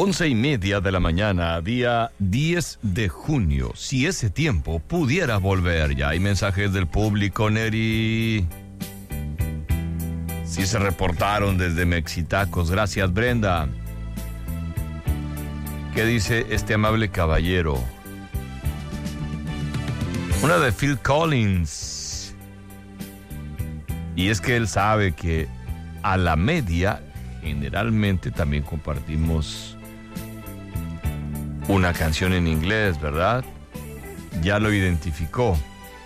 11:30 de la mañana, día 10 de junio. Si ese tiempo pudiera volver. Ya hay mensajes del público, Neri. Sí se reportaron desde Mexitacos. Gracias, Brenda. ¿Qué dice este amable caballero? Una de Phil Collins. Y es que él sabe que a la media generalmente también compartimos una canción en inglés, ¿verdad? Ya lo identificó.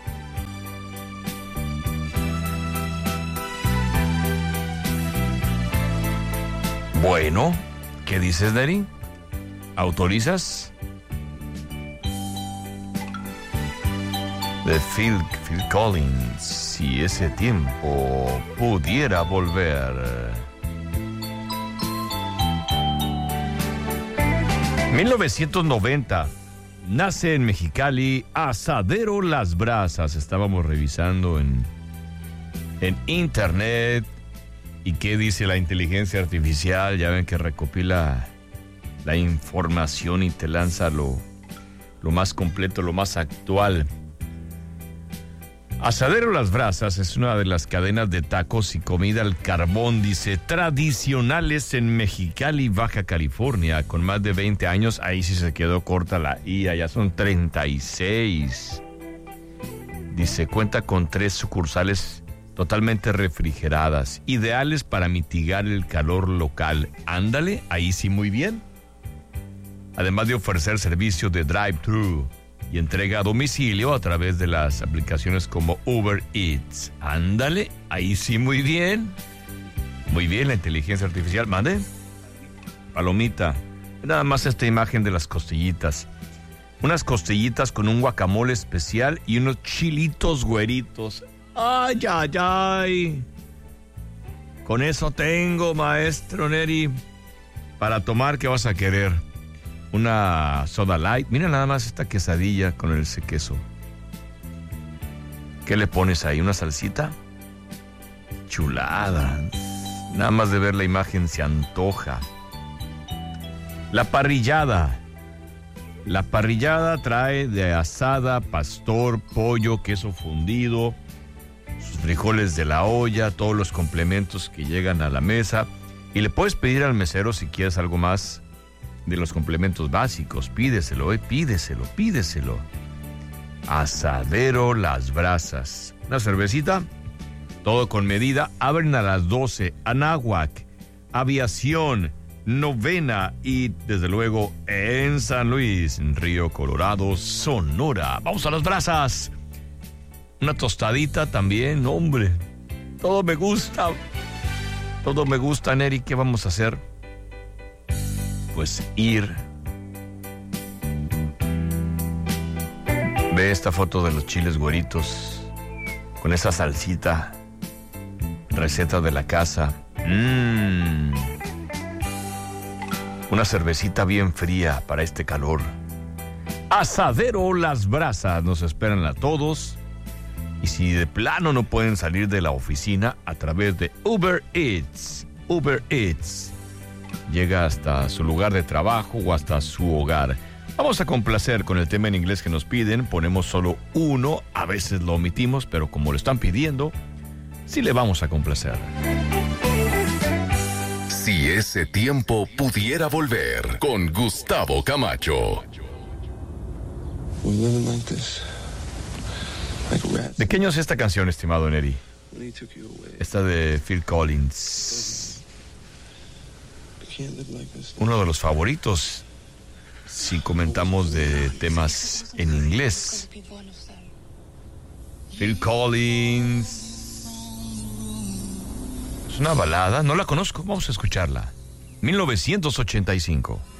Bueno, ¿qué dices, Neri? ¿Autorizas? De Phil Collins, si ese tiempo pudiera volver. 1990, nace en Mexicali Asadero Las Brasas. Estábamos revisando en internet. ¿Y qué dice la inteligencia artificial? Ya ven que recopila la información y te lanza lo más completo, lo más actual. Asadero Las Brasas es una de las cadenas de tacos y comida al carbón, dice, tradicionales en Mexicali, Baja California, con más de 20 años. Ahí sí se quedó corta la I, allá son 36. Dice, cuenta con 3 sucursales totalmente refrigeradas, ideales para mitigar el calor local. Ándale, ahí sí muy bien. Además de ofrecer servicio de drive-thru y entrega a domicilio a través de las aplicaciones como Uber Eats. Ándale, ahí sí muy bien. Muy bien, la inteligencia artificial. Mande. Palomita. Nada más esta imagen de las costillitas. Unas costillitas con un guacamole especial y unos chilitos güeritos. Ay, ay, ay. Con eso tengo, maestro Neri. Para tomar, ¿qué vas a querer? Una soda light. Mira nada más esta quesadilla con el queso. ¿Qué le pones ahí? ¿Una salsita? Chulada. Nada más de ver la imagen se antoja. La parrillada. La parrillada trae de asada, pastor, pollo, queso fundido, sus frijoles de la olla, todos los complementos que llegan a la mesa. Y le puedes pedir al mesero si quieres algo más de los complementos básicos. Pídeselo, pídeselo. Asadero Las Brasas. Una cervecita, todo con medida. Abren a las 12. Anáhuac, Aviación, Novena y desde luego en San Luis, en Río Colorado, Sonora. Vamos a Las Brasas. Una tostadita también, hombre. Todo me gusta, Neri. ¿Qué vamos a hacer? Pues ir. Ve esta foto de los chiles güeritos con esa salsita, receta de la casa. Una cervecita bien fría para este calor. Asadero Las Brasas, nos esperan a todos. Y si de plano no pueden salir de la oficina, a través de Uber Eats, llega hasta su lugar de trabajo o hasta su hogar. Vamos a complacer con el tema en inglés que nos piden. Ponemos solo uno, a veces lo omitimos, pero como lo están pidiendo, sí le vamos a complacer. Si ese tiempo pudiera volver, con Gustavo Camacho. ¿De qué año es esta canción, estimado Neri? Esta de Phil Collins. Uno de los favoritos si comentamos de temas en inglés. Phil Collins. Es una balada, no la conozco, vamos a escucharla. 1985.